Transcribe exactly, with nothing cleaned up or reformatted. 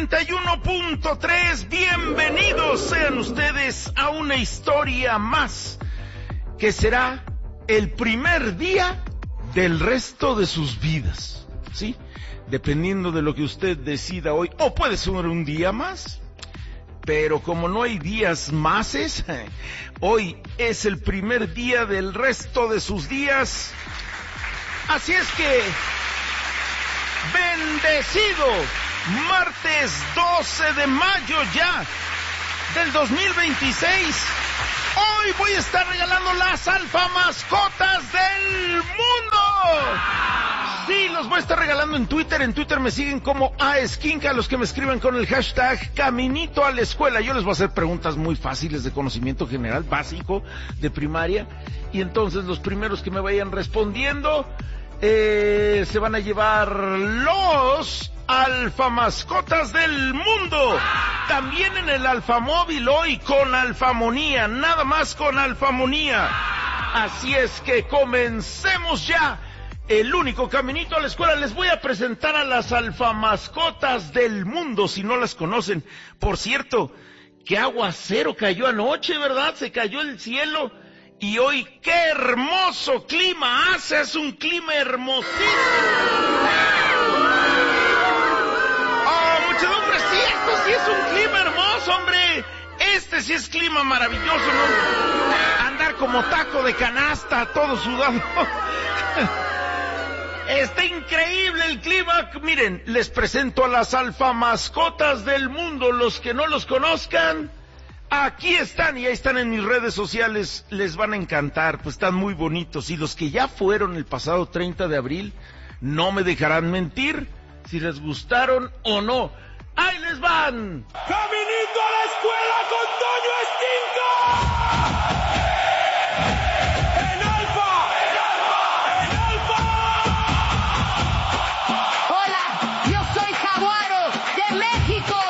noventa y uno punto tres, bienvenidos sean ustedes a una historia más, que será el primer día del resto de sus vidas, ¿sí? Dependiendo de lo que usted decida hoy, o puede ser un día más, pero como no hay días máses, hoy es el primer día del resto de sus días, así es que, bendecido martes doce de mayo ya del dos mil veintiséis, hoy voy a estar regalando las alfa mascotas del mundo. Sí, los voy a estar regalando en Twitter. En Twitter me siguen como a esquinca, los que me escriban con el hashtag Caminito a la Escuela. Yo les voy a hacer preguntas muy fáciles de conocimiento general, básico, de primaria. Y entonces los primeros que me vayan respondiendo eh, se van a llevar los alfa mascotas del mundo. También en el Alfamóvil hoy con Alfamonía, nada más con Alfamonía. Así es que comencemos ya. El único caminito a la escuela. Les voy a presentar a las alfa mascotas del mundo, si no las conocen. Por cierto, qué aguacero cayó anoche, ¿verdad? Se cayó el cielo. Y hoy, qué hermoso clima hace, es un clima hermosísimo. Oh, muchedumbre, sí, esto sí es un clima hermoso, hombre. Este sí es clima maravilloso, ¿no? Andar como taco de canasta, todo sudado. Está increíble el clima. Miren, les presento a las alfa mascotas del mundo. Los que no los conozcan, aquí están y ahí están en mis redes sociales. Les van a encantar, pues están muy bonitos. Y los que ya fueron el pasado treinta de abril, no me dejarán mentir si les gustaron o no. ¡Ahí les van! ¡Caminito a la escuela!